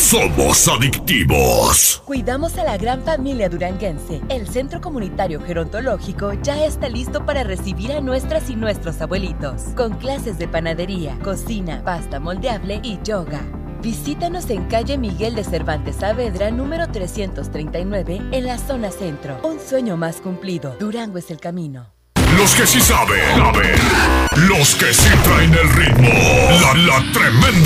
somos adictivos. Cuidamos a la gran familia duranguense. El Centro Comunitario Gerontológico ya está listo para recibir a nuestras y nuestros abuelitos, con clases de panadería, cocina, pasta moldeable y yoga. Visítanos en calle Miguel de Cervantes Saavedra, número 339, en la zona centro. Un sueño más cumplido. Durango es el camino. Los que sí saben. Los que sí traen el ritmo. La tremenda.